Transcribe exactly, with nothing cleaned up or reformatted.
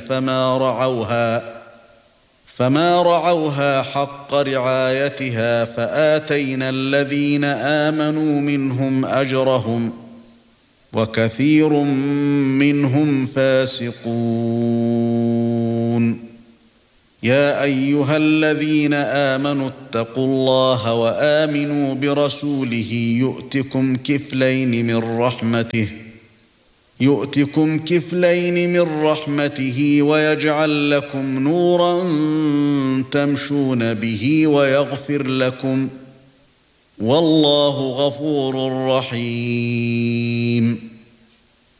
فما رعوها فما رعوها حق رعايتها فآتينا الذين آمنوا منهم أجرهم وكثير منهم فاسقون. يا أيها الذين آمنوا اتقوا الله وآمنوا برسوله يؤتكم كفلين من رحمته يؤتكم كفلين من رحمته ويجعل لكم نورا تمشون به ويغفر لكم والله غفور رحيم.